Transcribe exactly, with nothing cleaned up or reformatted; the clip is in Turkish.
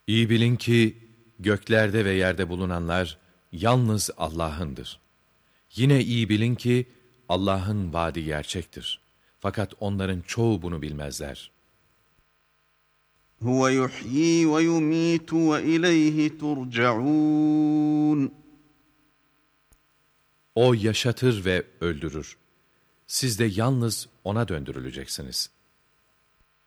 İyi bilin ki göklerde ve yerde bulunanlar yalnız Allah'ındır. Yine iyi bilin ki Allah'ın vaadi gerçektir. Fakat onların çoğu bunu bilmezler. Huve yuhyi ve yumitu ve ileyhi turcaun. O yaşatır ve öldürür. Siz de yalnız O'na döndürüleceksiniz.